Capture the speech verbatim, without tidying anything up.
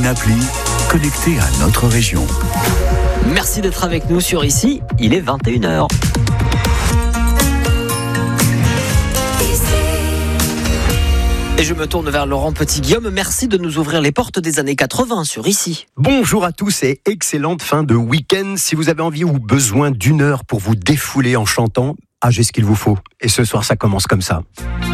appli connectée à notre région. Merci d'être avec nous sur Ici, il est vingt et une heures. Et je me tourne vers Laurent Petit-Guillaume. Merci de nous ouvrir les portes des années quatre-vingts sur Ici. Bonjour à tous et excellente fin de week-end. Si vous avez envie ou besoin d'une heure pour vous défouler en chantant, ah, j'ai ce qu'il vous faut. Et ce soir, ça commence comme ça.